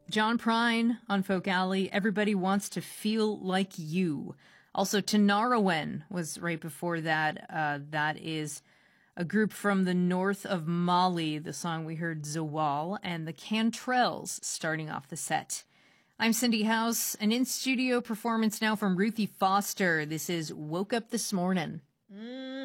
John Prine on Folk Alley, Everybody Wants to Feel Like You. Also, Tanarawen was right before that. That is a group from the north of Mali. The song we heard, Zawal, and the Cantrells starting off the set. I'm Cindy House, an in-studio performance now from Ruthie Foster. This is Woke Up This Morning.